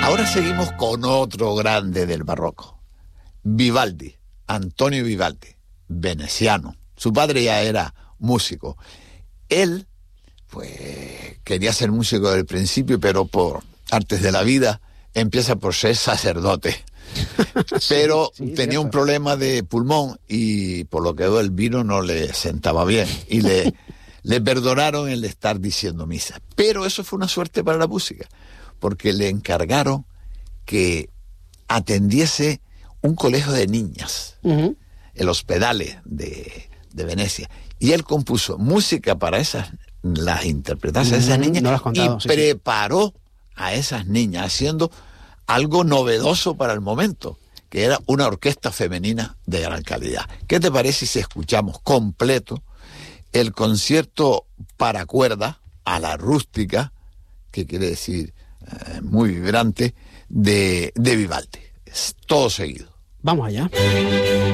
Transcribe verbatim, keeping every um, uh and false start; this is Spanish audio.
Ahora seguimos con otro grande del barroco, Vivaldi, Antonio Vivaldi, veneciano. Su padre ya era músico. Él, pues, quería ser músico desde el principio, pero por artes de la vida empieza por ser sacerdote. Pero sí, sí, tenía cierto. un problema de pulmón y por lo que veo el vino no le sentaba bien y le, le perdonaron el estar diciendo misa. Pero eso fue una suerte para la música, porque le encargaron que atendiese un colegio de niñas, uh-huh. el Hospedale de, de Venecia, y él compuso música para esas, las interpretaciones uh-huh. de esas niñas, no las contado, y sí, preparó sí. a esas niñas haciendo algo novedoso para el momento, que era una orquesta femenina de gran calidad. ¿Qué te parece si escuchamos completo el concierto para cuerda a la rústica, que quiere decir eh, muy vibrante, de, de Vivaldi? Es todo seguido. Vamos allá.